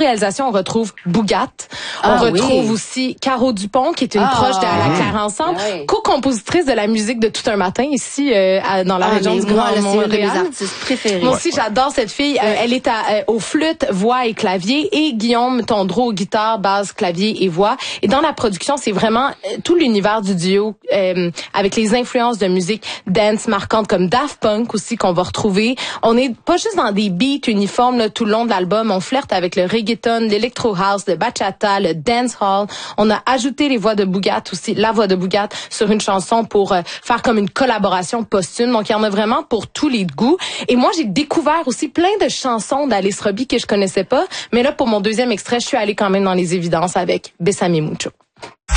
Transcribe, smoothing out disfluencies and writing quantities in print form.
co-réalisation, on retrouve Bougat. On retrouve aussi Caro Dupont, qui est une proche de la Claire Ensemble, co-compositrice de la musique de Tout un matin ici dans la région du Grand Montréal. C'est une de mes artistes préférés. Moi aussi, j'adore cette fille. Elle est aux flûtes, voix et clavier, et Guillaume Tondreau, guitare, basse, clavier et voix. Et dans la production, c'est vraiment tout l'univers du duo avec les influences de musique dance marquantes comme Daft Punk aussi qu'on va retrouver. On n'est pas juste dans des beats uniformes là, tout le long de l'album. On flirte avec le reggaeton, l'électro house, le bachata, le dancehall. On a ajouté les voix de Bougat aussi, la voix de Bougat sur une chanson pour faire comme une collaboration posthume. Donc, il y en a vraiment pour tous les goûts. Et moi, j'ai découvert aussi plein de chansons d'Alice Robbie que je connaissais pas. Mais là, pour mon deuxième extrait, je suis allée quand même dans les évidences avec Bésame Mucho.